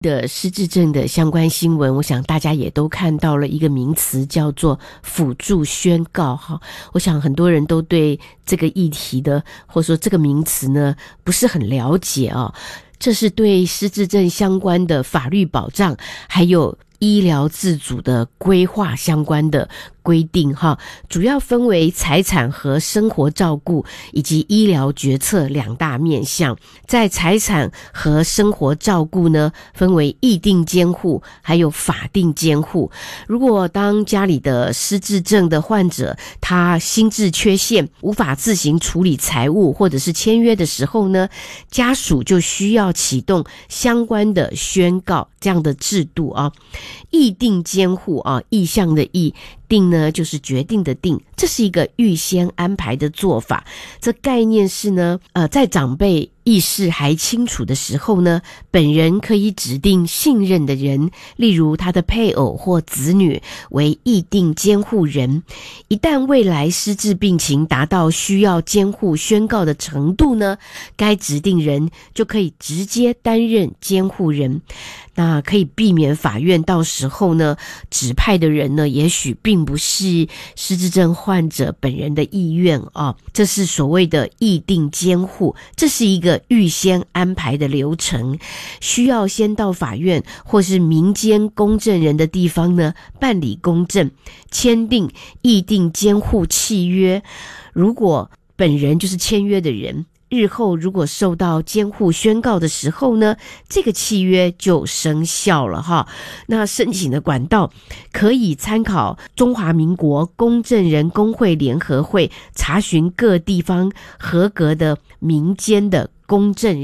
的失智症的相关新闻，我想大家也都看到了一个名词叫做辅助宣告哈。我想很多人都对这个议题的或者说这个名词呢不是很了解啊。这是对失智症相关的法律保障还有医疗自主的规划相关的规定哈，主要分为财产和生活照顾以及医疗决策两大面向。在财产和生活照顾呢，分为意定监护还有法定监护。如果当家里的失智症的患者他心智缺陷无法自行处理财务或者是签约的时候呢，家属就需要启动相关的宣告这样的制度啊。意定监护啊，意向的意，定呢就是决定的定，这是一个预先安排的做法。这概念是呢，在长辈意识还清楚的时候呢，本人可以指定信任的人，例如他的配偶或子女为意定监护人。一旦未来失智病情达到需要监护宣告的程度呢，该指定人就可以直接担任监护人。那可以避免法院到时候呢指派的人呢也许并不是失智症患者本人的意愿啊，这是所谓的意定监护，这是一个预先安排的流程，需要先到法院或是民间公证人的地方呢办理公证，签订意定监护契约。如果本人就是签约的人，日后如果受到监护宣告的时候呢，这个契约就生效了哈。那申请的管道可以参考中华民国公证人工会联合会，查询各地方合格的民间的公证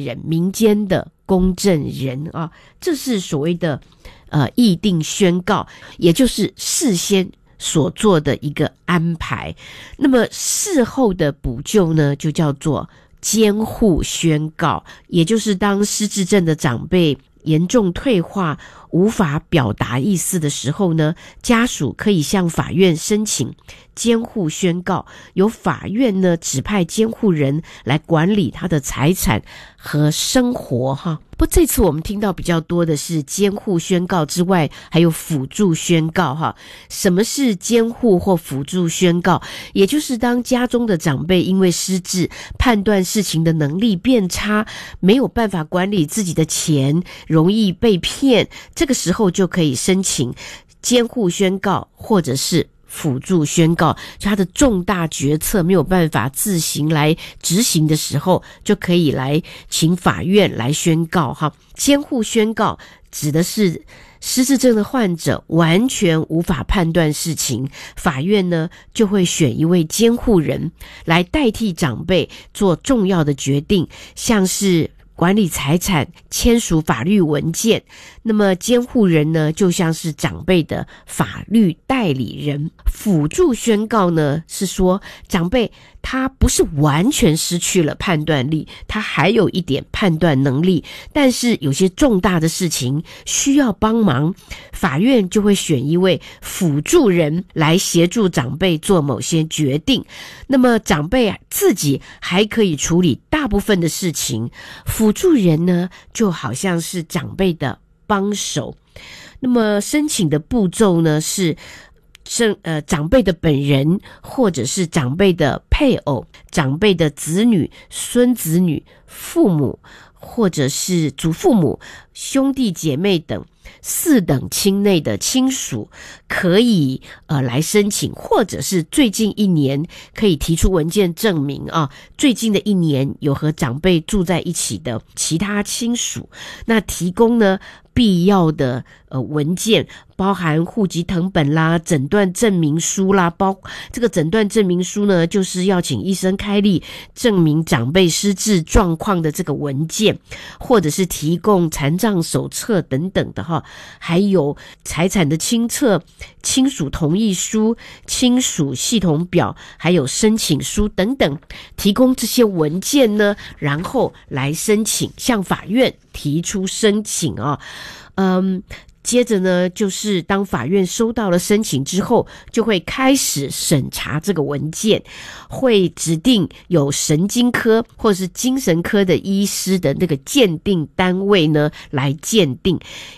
人啊，这是所谓的议定宣告，也就是事先所做的一个安排。那么事后的补救呢，就叫做监护宣告，也就是当失智症的长辈严重退化无法表达意思的时候呢，家属可以向法院申请监护宣告，由法院呢指派监护人来管理他的财产和生活哈。不过这次我们听到比较多的是监护宣告之外还有辅助宣告哈。什么是监护或辅助宣告？也就是当家中的长辈因为失智，判断事情的能力变差，没有办法管理自己的钱，容易被骗，这个时候就可以申请监护宣告或者是辅助宣告，就他的重大决策没有办法自行来执行的时候，就可以来请法院来宣告哈。监护宣告指的是失智症的患者完全无法判断事情，法院呢就会选一位监护人来代替长辈做重要的决定，像是管理财产、签署法律文件。那么监护人呢，就像是长辈的法律代理人。辅助宣告呢，是说长辈他不是完全失去了判断力，他还有一点判断能力，但是有些重大的事情需要帮忙，法院就会选一位辅助人来协助长辈做某些决定。那么长辈自己还可以处理大部分的事情，辅助人呢就好像是长辈的帮手。那么申请的步骤呢是长辈的本人或者是长辈的配偶、长辈的子女、孙子女、父母或者是祖父母、兄弟姐妹等四等亲内的亲属可以来申请，或者是最近一年可以提出文件证明啊，最近的一年有和长辈住在一起的其他亲属，那提供呢必要的文件，包含户籍誊本啦、诊断证明书啦，这个诊断证明书呢就是要请医生开立证明长辈失智状况的这个文件，或者是提供残障手册等等的哈，还有财产的清册、亲属同意书、亲属系统表，还有申请书等等，提供这些文件呢，然后来申请向法院提出申请啊。 接着呢，就是当法院收到了申请之后，就会开始审查这个文件，会指定有神经科或是精神科的医师的那个鉴定单位呢来鉴定。